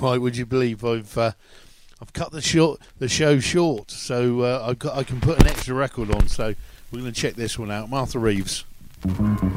why would you believe I've cut the show short, so I can put an extra record on. So we're going to check this one out. Martha Reeves.